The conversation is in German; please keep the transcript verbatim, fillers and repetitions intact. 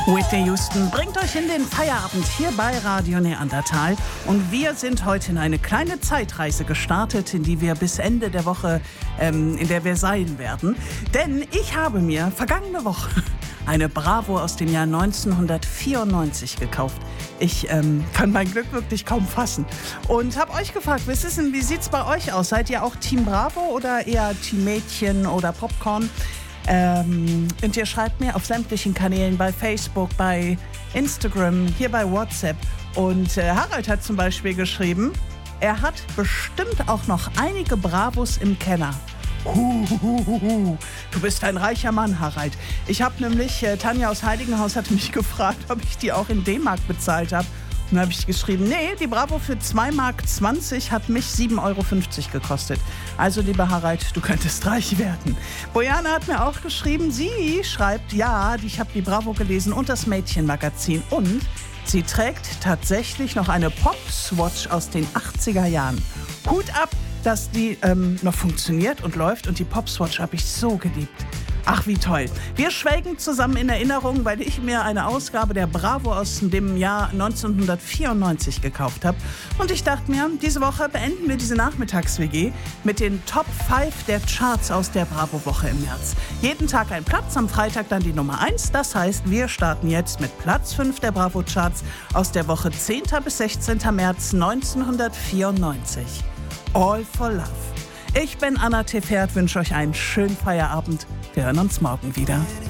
Whitney Houston bringt euch in den Feierabend hier bei Radio Neandertal. Und wir sind heute in eine kleine Zeitreise gestartet, in die wir bis Ende der Woche, ähm, in der wir sein werden. Denn ich habe mir vergangene Woche eine Bravo aus dem Jahr neunzehnhundertvierundneunzig gekauft. Ich ähm, kann mein Glück wirklich kaum fassen. Und habe euch gefragt, was ist denn, wie sieht's bei euch aus? Seid ihr auch Team Bravo oder eher Team Mädchen oder Popcorn? Ähm, und ihr schreibt mir auf sämtlichen Kanälen, bei Facebook, bei Instagram, hier bei WhatsApp. Und äh, Harald hat zum Beispiel geschrieben, er hat bestimmt auch noch einige Bravos im Keller. Huhuhuhu. Du bist ein reicher Mann, Harald. Ich habe nämlich, äh, Tanja aus Heiligenhaus hatte mich gefragt, ob ich die auch in D-Mark bezahlt habe. Und dann habe ich geschrieben, nee, die Bravo für zwei Mark zwanzig hat mich sieben Euro fünfzig gekostet. Also, lieber Harald, du könntest reich werden. Bojana hat mir auch geschrieben, sie schreibt, ja, ich habe die Bravo gelesen und das Mädchenmagazin. Und sie trägt tatsächlich noch eine Pop-Swatch aus den achtziger Jahren. Hut ab, dass die ähm, noch funktioniert und läuft. Und die Pop-Swatch habe ich so geliebt. Ach, wie toll. Wir schwelgen zusammen in Erinnerung, weil ich mir eine Ausgabe der Bravo aus dem Jahr neunzehnhundertvierundneunzig gekauft habe. Und ich dachte mir, diese Woche beenden wir diese Nachmittags-W G mit den Top fünf der Charts aus der Bravo-Woche im März. Jeden Tag ein Platz, am Freitag dann die Nummer eins. Das heißt, wir starten jetzt mit Platz fünf der Bravo-Charts aus der Woche zehnten bis sechzehnten März neunzehnhundertvierundneunzig. All for Love. Ich bin Anna Tefert, wünsche euch einen schönen Feierabend. Wir hören uns morgen wieder.